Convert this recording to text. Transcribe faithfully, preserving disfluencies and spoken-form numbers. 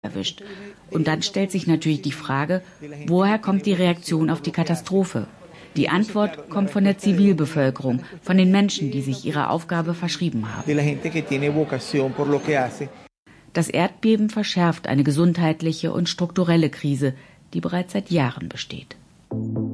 erwischt. Und dann stellt sich natürlich die Frage, woher kommt die Reaktion auf die Katastrophe? Die Antwort kommt von der Zivilbevölkerung, von den Menschen, die sich ihrer Aufgabe verschrieben haben. Das Erdbeben verschärft eine gesundheitliche und strukturelle Krise, die bereits seit Jahren besteht.